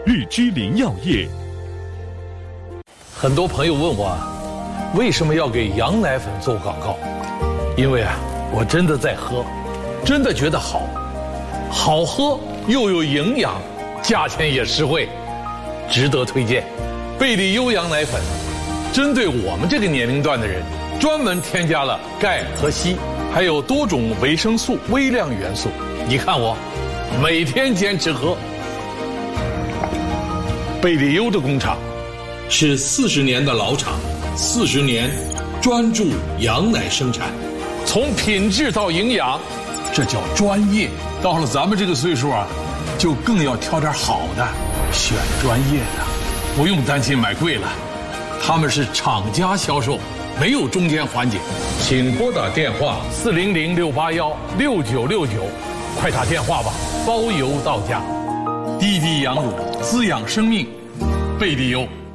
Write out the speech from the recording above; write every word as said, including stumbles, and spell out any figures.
日居林药业。 很多朋友问我啊，为什么要给羊奶粉做广告？因为啊，我真的在喝，真的觉得好，好喝又有营养，价钱也实惠，值得推荐。贝利优羊奶粉，针对我们这个年龄段的人，专门添加了钙和硒，还有多种维生素、微量元素。你看我，每天坚持喝。贝利优的工厂是四十年的老厂，四十年专注羊奶生产，从品质到营养，这叫专业。到了咱们这个岁数啊，就更要挑点好的，选专业的，不用担心买贵了。他们是厂家销售，没有中间环节。请拨打电话四零零六八幺六九六九，快打电话吧，包邮到家。滴滴羊乳滋养生命，贝利优。